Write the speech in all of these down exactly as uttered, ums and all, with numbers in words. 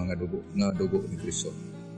nga dugo nga dugo ni Kristo.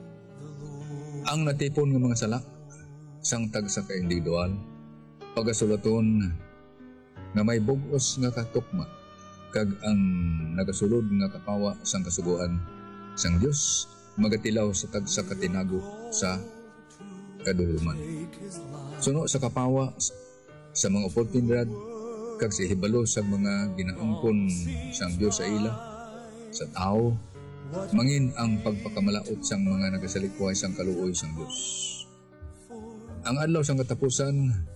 Ang natipon nga mga sala sang tagsa ka individual pagasulaton nga may bugos nga katukma kag ang nagasulod nga kapawa sang kasuguan sang Dios magatilaw sa tagsa katinago sa kaduluman. Suno sa kapawa sa mga oportunidad kag sa hibalo sa mga ginaangkon sang Dios sa ila sa tao mangin ang pagpakamalaot sang mga nagasalikway sang kaluoy sang Dios. Ang adlaw sang katapusan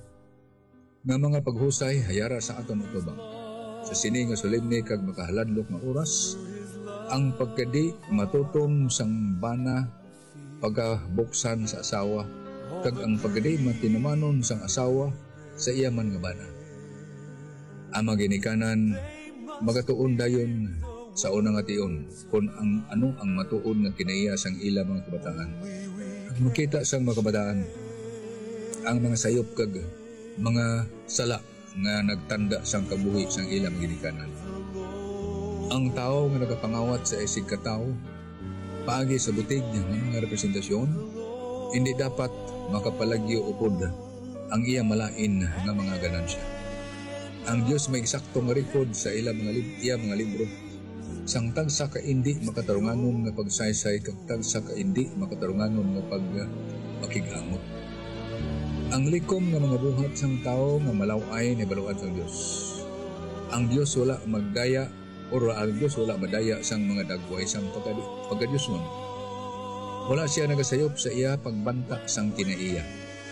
nga mga paghusay hayara sa aton utubang sa sini nga solemne kag makahaladlok nga oras ang pagkadi matutom sang bana pagabuksan sa asawa kag ang pagkadi matinumanon sang asawa sa iya man nga bana. Ang maginikanan magatuon dayon sa unang ation kung ang ano ang matuon nga kinaiya sang ila mga kabataan. At makita sang mga kabataan ang mga sayop kag mga sala nga nagtanda sang kabuhi sang ila maginikanan. Ang tao nga nagapangawat sa isig katao paagi sa butig ng mga representasyon hindi dapat makapalagyo upod ang iya malain nga mga ganansya. Ang Dios may eksaktong record sa ila mga lib- iya mga libro. Sang tagsa ka indi makatarunganon nga pagsaysay kag tagsa ka indi makatarunganon nga pag pakigamot. Ang likom nga mga buhat sang tao nga malaway ni baluan sang Dios. Ang Dios wala magdaya or ang Dios wala madaya sang mga dagway sang pagadi pagadiuson. Wala siya nagasayop sa iya pagbanta sang kinaiya.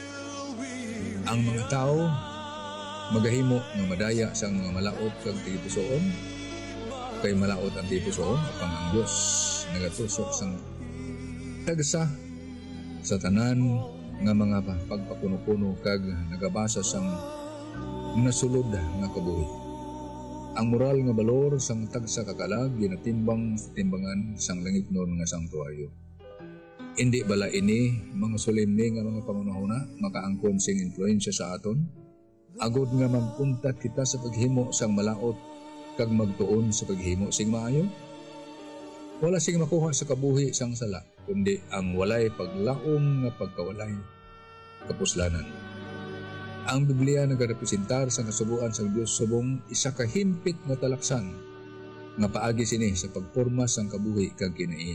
Ang mga tao magahimo nga madaya sang mga malaot kag tipusoon kay malaot ang tipusoon apang ang Dios nagatusok sang tagsa sa tanan nga mga pagpakuno-kuno kag nagabasa sang nasulod nga kabuhi. Ang moral nga balor sang tagsa kakalag ginatimbang sa timbangan sang langitnon nga sanktuaryo. Indi bala ini mga solemne nga mga pangunahuna makaangkon sing influensya sa aton agod nga mampuntat kita sa paghimo sang malaot kag magtuon sa paghimo sing maayo. Wala sing makuha sa kabuhi sang sala kundi ang walay paglaom nga pagkawalay kapuslanan. Ang Biblia nagarepresentar sa kasubuan sang Dios subong isa ka himpit nga talaksan nga paagi sini sa pagporma sang kabuhi kag kinaiya.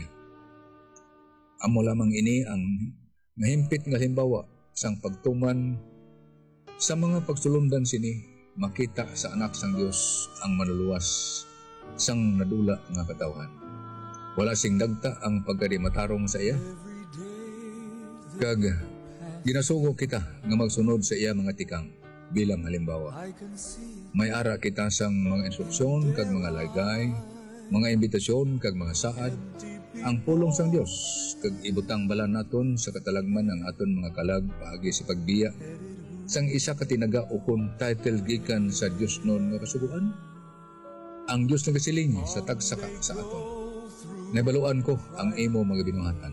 Amo lamang ini ang nahimpit nga halimbawa sang pagtuman sa mga pagsulundan sini makita sa anak sang Dios ang manuluwas sang nadula nga katawhan. Wala sing dagta ang pagkadimatarong sa iya kag ginasugo kita nga magsunod sa iya mga tikang bilang halimbawa. May ara kita sang mga instruksyon kag mga lagay, mga imbitasyon kag mga saad ang pulong sang Dios kag ibutang bala naton sa katalagman ang aton mga kalag paagi sa pagbiya sang isa ka tinaga o kung title gikan sa Dios non nga kasuguan. Ang Dios nagasiling sa tagsaka sa aton. Nabaluan ko ang imo mga binuhatan.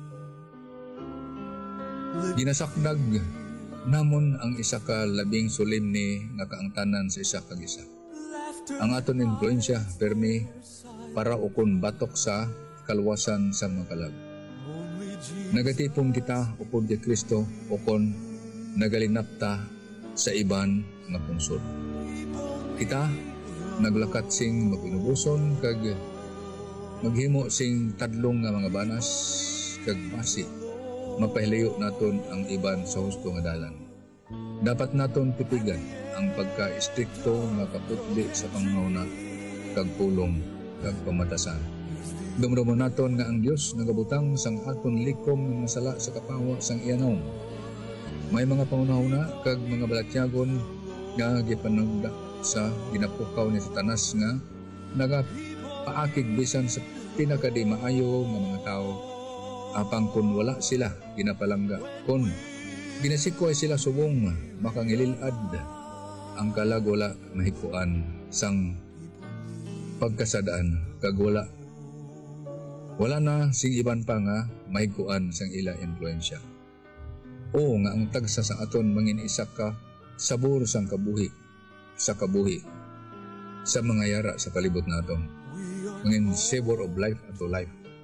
Ginasakdag namon ang isa ka labing solemne nga kaangtanan sa isa kag isa. Ang aton influensya permi para ukon batok sa kalwasan sa mga kalag. Nagatipon kita upod kay Kristo ukon nagalinapta sa iban nga pungsod. Kita naglakat sing mapinubuson kag maghimo sing tadlong nga mga banas kag basi mapahilayo naton ang iban sa husto nga dalan. Dapat naton titigan ang pagka-istrikto nga kaputli sa panghuna kag pulong kag pamatasan. Dumdumon naton nga ang Dios nagabutang sang aton likom nga masala sa kapawa sang iyanom. May mga pangunahuna kag mga balatyagon nga gipanugda sa ginapukaw ni Satanas nga nagapaakig bisan sa pinakadi maayo nga mga tao apang kun wala sila ginapalangga kun ginasikoy sila subong makangililad ang kalag wala mahikuan sang pagkasadaan kag wala wala na sing iban pa nga mahikuan sang ila influensya. O nga ang tagsa sa aton mangin isa ka sabor sang kabuhi sa kabuhi sa mga yara sa palibot naton. Mangin savor of life ato life.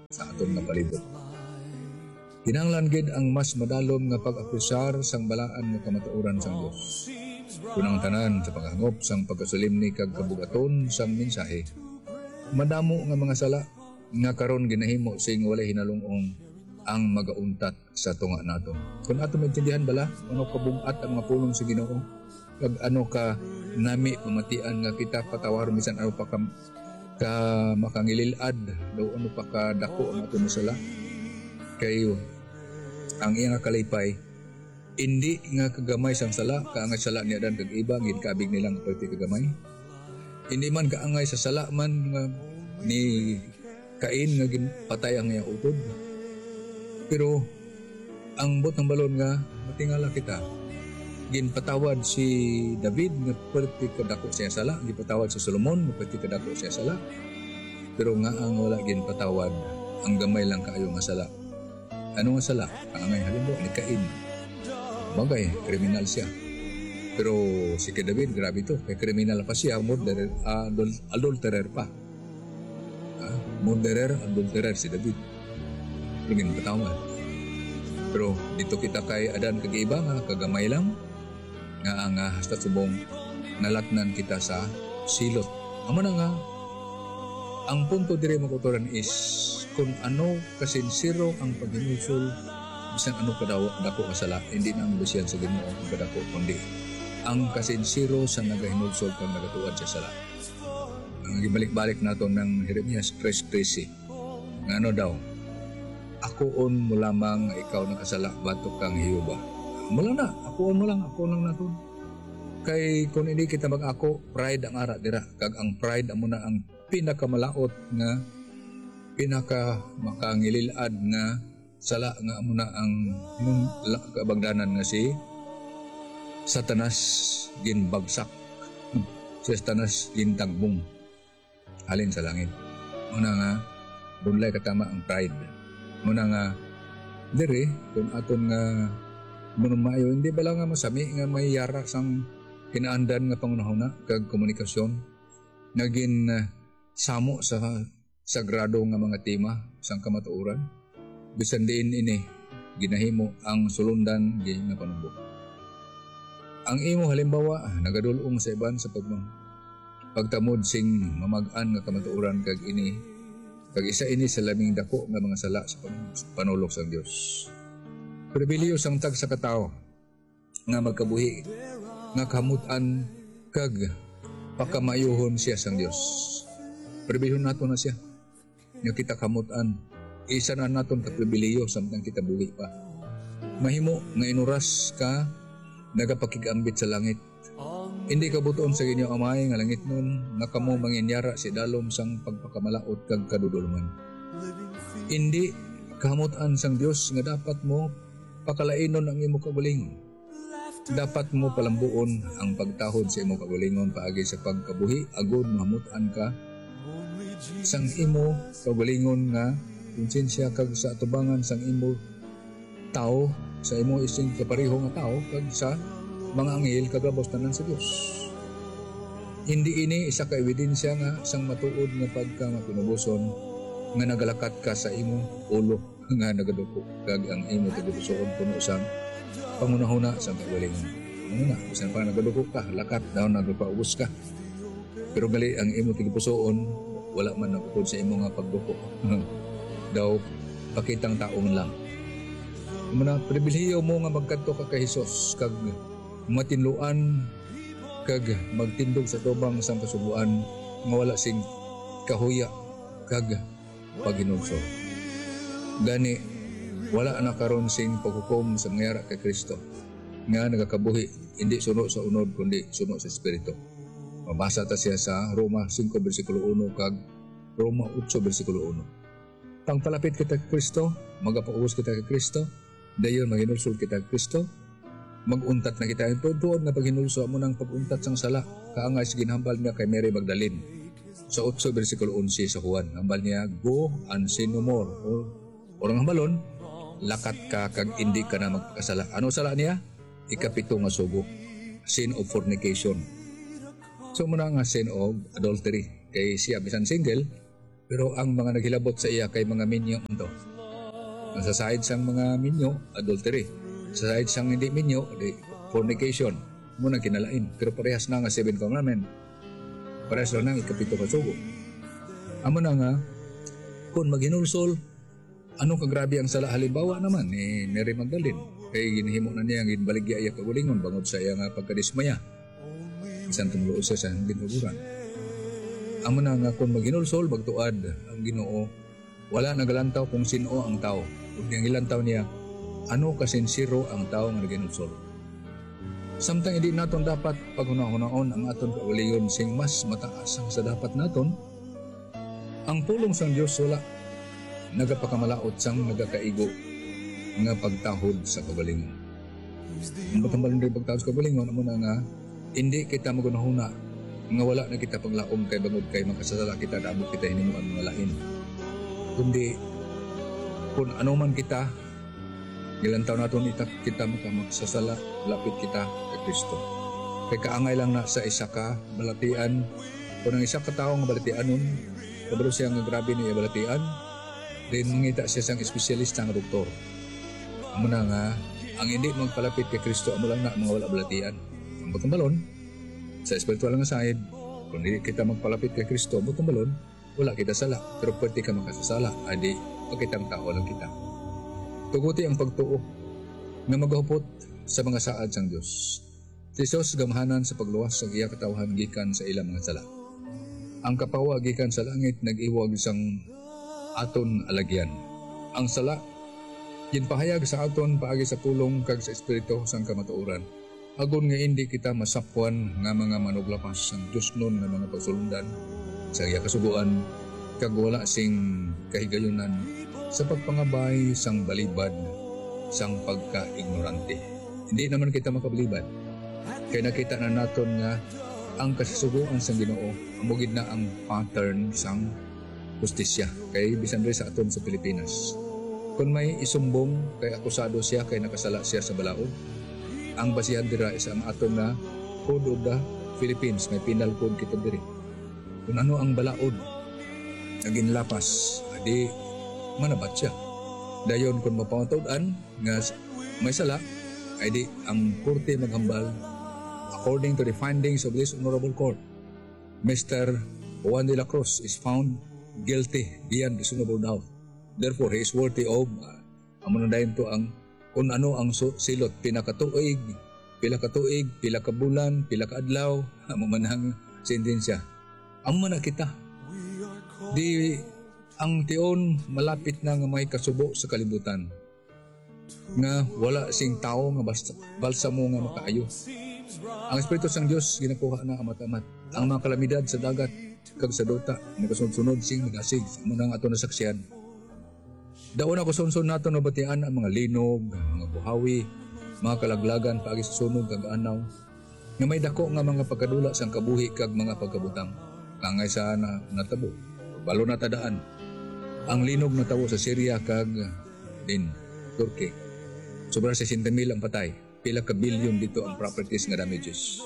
sa aton nga palibot. Kinahanglan gid ang mas madalom nga pag-akusar sang balaan nga kamatuoran sang Dios. Kunang tanan sa paghangop sang pagkasulimni kag kabugaton sang mensahe. Madamo nga mga sala nga karon ginahimo sing walay hinalungong ang magauntat sa tunga naton. Kung ato maintindihan bala ano kabung-at ang mga pulong sa Ginoo, kag ano ka nami pamatian nga kita patawar bisan ano pa ka, ka makangililad daw ano pa ka dako ang ato sala. Kayo ang iya nga kalipay hindi nga kagamay sang sala kaangay sala niya dan kag iba gid kabig nilang perti kagamay. Hindi man kaangay sa sala man nga ni Cain nga ginpatay ang iya utod. Pero ang bot ng balon nga matingala kita, ginpatawad si David nga perti kadako siya sala, ginpatawad si Solomon nga perti kadako siya sala. Pero nga ang wala ginpatawad, ang gamay lang kaayo nga sala. Ano nga sala? Ang angay halimbawa ni Cain. Bagay, kriminal siya. Pero si kay David, grabe to, kay kriminal pa siya, murderer, adul, adulterer pa. Ah, murderer, adulterer si David. Lugin patawad. Pero dito kita kay adan kag-iba nga kagamay lang nga ang uh, hasta subong nalatnan kita sa silot. Amo na nga ang punto diri makuturan is kung ano kasinsiro ang paghinulsol bisan ano kadawa dako kasala, hindi na ang bisyan sa Ginoo ang kadako kundi ang kasinsiro sa nagahinulsol kang nagatuad sa sala. Ang gibalik-balik nato ng Jeremias three thirteen nga ano daw, akoon mo lamang ikaw nakasala batok kang Hiyuba. Mula na, akoon mo lang, ako lang nato. Kay kung hindi kita mag-ako, pride ang ara dira. Kag ang pride amo na ang pinakamalaot nga pinaka makangililad nga sala nga amo na ang kabagdanan nga si Satanas ginbagsak. Si Satanas gintagbong halin sa langit. Una nga bunlay katama ang pride. Muna nga dire kung aton nga manumayo hindi bala nga masami nga may yara sang kinaandan nga pangunahuna kag komunikasyon naging uh, samo sa sagrado nga mga tema sang kamatuoran bisan diin ini ginahimo ang sulundan gi nga panumbo. Ang imo halimbawa nagadulong sa iban sa pagmang pagtamod sing mamag-an nga kamatuoran kag ini kag isa ini sa laming dako nga mga sala sa panulok sa Dios. Pribiliyo sang tag sa katao nga magkabuhi nga kamutan kag pakamayuhon siya sang Dios. Pribiliyo nato na siya nga kita kamutan. Isa na naton ka pribiliyo samtang kita buhi pa. Mahimo nga inuras ka nagapakigambit sa langit. Hindi ka buton sa Ginoo Amay nga langit nun nga kamo manginyara si dalom sang pagpakamalaot kag kadudulman. Hindi kamutan sang Dios nga dapat mo pakalainon ang imo kagalingon. Dapat mo palambuon ang pagtahod sa imo kagalingon paagi sa pagkabuhi agud mamutan ka sang imo kagalingon nga konsensya kag sa atubangan sang imo tao sa imo ising kapareho nga tao kag sa mga anghel kagabos tanan sa Dios. Hindi ini isa ka ebidensya nga sang matuod nga pagka mapinubuson nga nagalakat ka sa imo ulo nga nagaduko kag ang imo tigipusoon puno sang pangunahuna sa kagalingon. Ano na, bisan pa nagaduko ka, lakat daw nagpaubos ka. Pero gali ang imo tigipusoon wala man nagukod sa imo nga pagduko. Daw pakitang taong lang. Muna pribilehiyo mo nga magkadto ka kay Hesus kag matinluan kag magtindog sa tubang sang kasubuan nga wala sing kahuya kag paghinulsol. Gani wala na karon sing paghukom sa mangyara kay Kristo nga nagakabuhi hindi suno sa unod kundi suno sa espiritu. Mabasa ta siya sa Roma five bersikulo one kag Roma eight bersikulo one. Pangpalapit kita kay Kristo, magapaubos kita kay Kristo, dayon maghinulsol kita kay Kristo. Maguntat na kita ito doon na paghinulso mo ng paguntat sang sala kaangay sa ginhambal niya kay Mary Magdalene sa eight bersikulo eleven sa Juan. Hambal niya, go and sin no more. O, orang hambalon, lakat ka kag hindi ka na magkasala. Ano sala niya? Ikapito nga sugo, sin of fornication. So muna nga sin of adultery. Kay siya bisan single, Pero ang mga naghilabot sa iya kay mga minyo ito. Ang sa side sang mga minyo, adultery. Sa side sang hindi minyo, di fornication. Muna kinalain. Pero parehas na nga seven commandment. Parehas lang na ikapito kasugo. Amo na nga, kung maghinulsol, ano kagrabe ang sala halimbawa naman ni Mary Magdalene. Kay ginhimo na niya, ginbaligya iya kagulingon bangod sa iya nga pagkadismaya. Isang tumulo siya sa ginuguran. Amo na nga kung maghinulsol, magtuad ang Ginoo, wala nagalantaw kung sino ang tao. Kung yung ilantaw niya, ano kasinsiro ang tao nga naghinulsol. Samtang hindi naton dapat paghuna-hunaon ang aton kauliyon sing mas mataas ang sa dapat naton, ang pulong sang Dios wala nagapakamalaot sang nagakaigo nga pagtahod sa kagalingon. Ang batambalan rin pagtahod sa kagalingon, amo na nga, hindi kita magunahuna nga wala na kita paglaom kay bangod kay makasasala kita dapat kita hinimuan mga lain. Kundi kung ano man kita, ilang taon natin kita, kita makamasasala, lapit kita kay Kristo. Kay kaangay lang na sa isa ka balatian, kung ang isa ka tao nga balatian nun, kabalo siya nga grabe niya balatian, din mangita siya sang espesyalista nga doktor. Amo na nga, ang hindi magpalapit kay Kristo, amo lang na mga wala balatian. Ang butang balon, sa espiritual nga side, kung hindi kita magpalapit kay Kristo, butang balon, wala kita sala. Pero pwede ka makasasala, adi, pagkitang tao lang kita. Tuguti ang pagtuo na maghupot sa mga saad sang Diyos. Si Jesus gamhanan sa pagluwas sa iya katawhan gikan sa ilang mga sala. Ang kapawa gikan sa langit nag-iwag sang aton alagyan. Ang sala, ginpahayag sa aton paagi sa pulong kag sa espiritu sang kamatuoran. Agon nga hindi kita masapwan nga mga manuglapas sang Diyos nun nga mga pagsulundan sa iya kasuguan kag wala sing kahigayunan sa pagpangabay sang balibad sang pagka-ignorante. Hindi naman kita makabalibad kay nakita na naton nga ang kasasuguan sang Ginoo amugid na ang pattern sang justisya kay bisan rin sa aton sa Pilipinas. Kung may isumbong kay akusado siya kay nakasala siya sa balaod, ang basihan dira is ang aton na Code of the Philippines, may penal code kita diri. Kung ano ang balaod na ginlapas, adi manabat siya. Dayon kung mapangatudan nga may sala, ay di ang korte maghambal according to the findings of this honorable court. Mister Juan de la Cruz is found guilty beyond reasonable doubt. Therefore, he is worthy of uh, amo na dayon to ang kung ano ang silot, pinakatuig, pila katuig, pila ka bulan, pila ka adlaw, amo man ang sentensya. Amo man na kita. Di ang tion malapit na nga may kasubo sa kalibutan. Nga wala sing tao nga basta balsamo nga makaayo. Ang Espiritu sang Dios ginakuha na amat-amat. Ang mga kalamidad sa dagat kag sa duta nagasunod-sunod sing nagasig amo nang ato nasaksihan. Daon ako sunsun nato no batian ang mga linog, mga buhawi, mga kalaglagan paagi sa sunog kag anaw nga may dako nga mga pagkadula sang kabuhi kag mga pagkabutang kangay sa na, natabo balo na tadaan ang linog natabo sa Syria kag din Turkey sobra sixty mil ang patay pila ka bilyon dito ang properties nga damages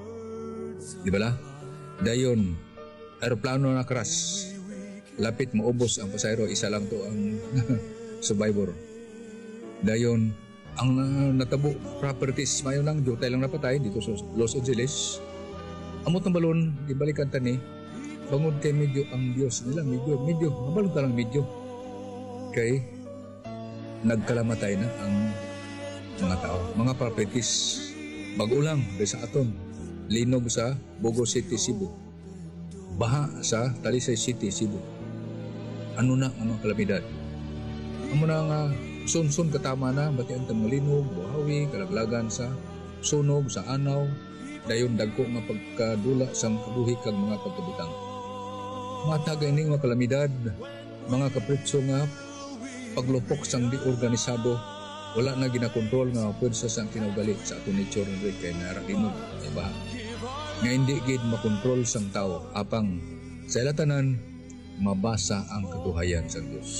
di bala dayon aeroplano na crash lapit maubos ang pasayro, isa lang to ang survivor. Dayon, ang uh, natabo properties, mayo lang, jutay lang napatay dito sa Los Angeles. Amot ng balon, ibalikan ta ni, bangod kay medyo ang Diyos nila, medyo, medyo, mabalong talang medyo. Kay, nagkalamatay na ang mga tao, mga properties. Bago lang, sa aton, linog sa Bogo City, Cebu. Baha sa Talisay City, Cebu. Ano na ang mga kalamidad? Amo na nga sun-sun katama na batian ta malinog, buhawi, kalaglagan sa sunog, sa anaw, dayon dagko nga pagkadula sang kabuhi kag mga pagkabutang. Mga tagay ning mga kalamidad, mga kapritso nga paglupok sang di organisado, wala na ginakontrol nga pwersa sang kinaugali sa aton nature nga kay narahinog, diba? Nga hindi gid makontrol sang tao apang sa ilatanan mabasa ang katuhayan sa Diyos.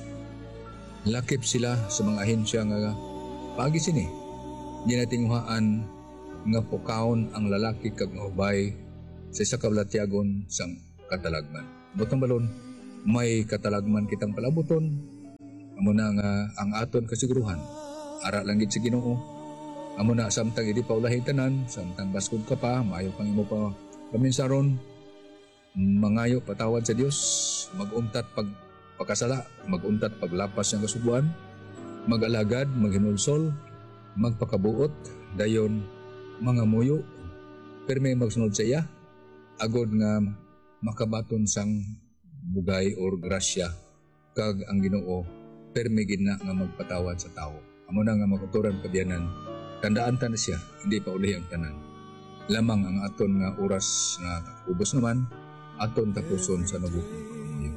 Lakip sila sa mga ahensya nga paagi sini ginatinguhaan nga pukaon ang lalaki kag ubay sa isa ka balatyagon sang katalagman. Butang balon may katalagman kitang palabuton, amo na nga ang aton kasiguruhan. Ara lang gid sa Ginoo. Amo na samtang idi pa ulahi tanan, samtang baskog ka pa, maayo pang imo pa paminsaron, mangayo patawad sa Dios, maguntat pag pakasala, maguntat paglapas ng kasubuan, mag-alagad, maghinulsol, magpakabuot, dayon mga muyo, perme magsunod sa iya, agod nga makabaton sang bugay or grasya, kag ang Ginoo, perme gid na nga magpatawad sa tao. Amo na nga makuturan pagyanan, tandaan ta na siya, hindi pa uli ang tanan. Lamang ang aton nga oras nga ubos naman, aton tapuson sa nabukong pagkamuyo.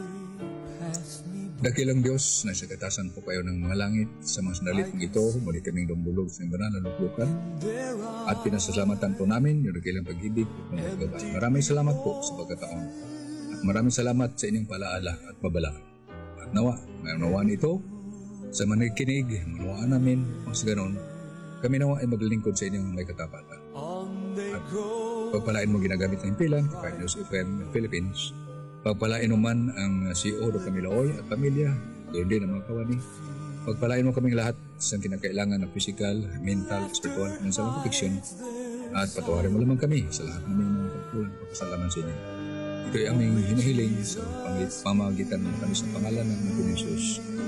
Dakilang Diyos, nasa katasan po kayo ng mga langit, sa mga sandalit ng ito, muli kaming dumdulog sa banal na luklukan, at pinasasalamatan po namin yung dakilang pag-ibig at pagkabay. Maraming salamat po sa pagkataon, at maraming salamat sa inyong palaala at babalaan. At nawa, may unawaan ito, sa manikinig, manawaan namin, o sa ganon, kami nawa ay maglingkod sa inyong may katapatan. At pagpalain mo ginagamit ng pilan, kay News F M Philippines, pagpalain mo man ang C E O do Camiloy at pamilya, doon din ang mga kawani. Pagpalain mo kaming lahat sa kinakailangan ng physical, mental, spiritual, financial protection, at patawarin mo lamang kami sa lahat ng mga pagpulang pagkasalaman sa inyo. Ito ay aming hinahiling sa pamagitan ng kami sa pangalan ng Panginoon Jesus.